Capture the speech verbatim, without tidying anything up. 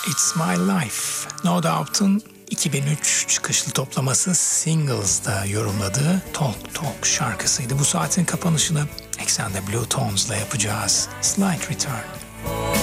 It's My Life. No Doubt'ın iki bin üç çıkışlı toplaması Singles'da yorumladığı Talk Talk şarkısıydı. Bu saatin kapanışını Eksende Blue Tones'la yapacağız. Slight Return.